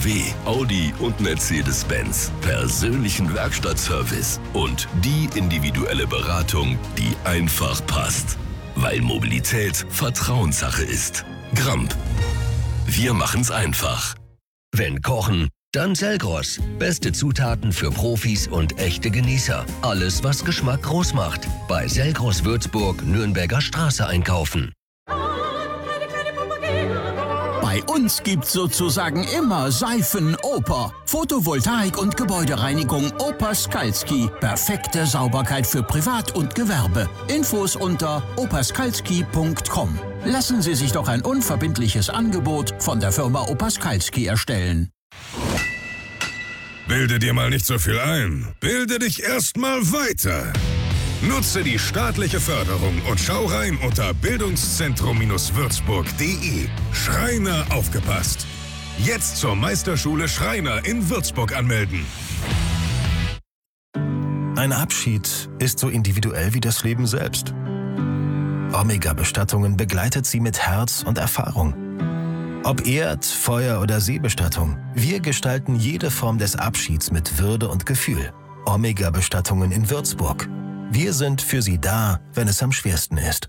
BMW, Audi und Mercedes-Benz, persönlichen Werkstattservice und die individuelle Beratung, die einfach passt. Weil Mobilität Vertrauenssache ist. Gramp. Wir machen's einfach. Wenn kochen, dann Selgros. Beste Zutaten für Profis und echte Genießer. Alles, was Geschmack groß macht. Bei Selgros Würzburg, Nürnberger Straße einkaufen. Bei uns gibt's sozusagen immer Seifen-Oper. Photovoltaik und Gebäudereinigung Opa Skalski. Perfekte Sauberkeit für Privat und Gewerbe. Infos unter opaskalski.com. Lassen Sie sich doch ein unverbindliches Angebot von der Firma Opa Skalski erstellen. Bilde dir mal nicht so viel ein. Bilde dich erst mal weiter. Nutze die staatliche Förderung und schau rein unter bildungszentrum-würzburg.de. Schreiner aufgepasst. Jetzt zur Meisterschule Schreiner in Würzburg anmelden. Ein Abschied ist so individuell wie das Leben selbst. Omega-Bestattungen begleitet Sie mit Herz und Erfahrung. Ob Erd-, Feuer- oder Seebestattung, wir gestalten jede Form des Abschieds mit Würde und Gefühl. Omega-Bestattungen in Würzburg. Wir sind für Sie da, wenn es am schwersten ist.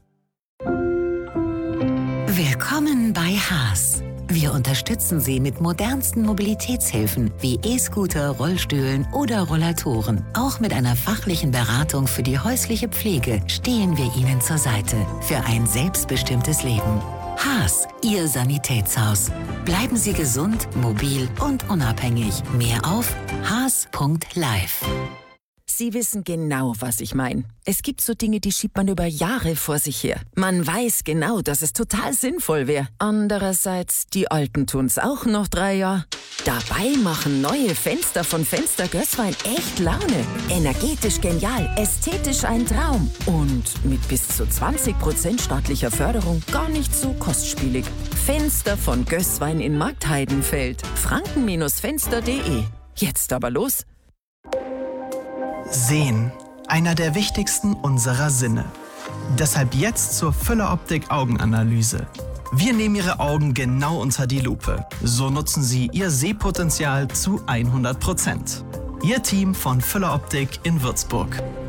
Willkommen bei Haas. Wir unterstützen Sie mit modernsten Mobilitätshilfen wie E-Scooter, Rollstühlen oder Rollatoren. Auch mit einer fachlichen Beratung für die häusliche Pflege stehen wir Ihnen zur Seite für ein selbstbestimmtes Leben. Haas, Ihr Sanitätshaus. Bleiben Sie gesund, mobil und unabhängig. Mehr auf haas.live. Sie wissen genau, was ich meine. Es gibt so Dinge, die schiebt man über Jahre vor sich her. Man weiß genau, dass es total sinnvoll wäre. Andererseits, die Alten tun's auch noch 3 Jahre. Dabei machen neue Fenster von Fenster Gößwein echt Laune. Energetisch genial, ästhetisch ein Traum. Und mit bis zu 20% staatlicher Förderung gar nicht so kostspielig. Fenster von Gößwein in Marktheidenfeld. franken-fenster.de. Jetzt aber los. Sehen, einer der wichtigsten unserer Sinne. Deshalb jetzt zur Füller Optik Augenanalyse. Wir nehmen Ihre Augen genau unter die Lupe. So nutzen Sie Ihr Sehpotenzial zu 100%. Ihr Team von Füller Optik in Würzburg.